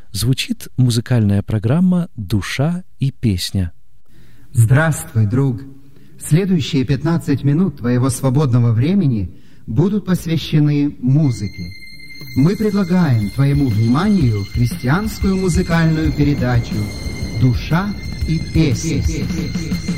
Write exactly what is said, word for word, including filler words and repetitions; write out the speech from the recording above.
звучит музыкальная программа «Душа и песня». Здравствуй, друг! Следующие пятнадцать минут твоего свободного времени будут посвящены музыке. Мы предлагаем твоему вниманию христианскую музыкальную передачу «Душа и песня».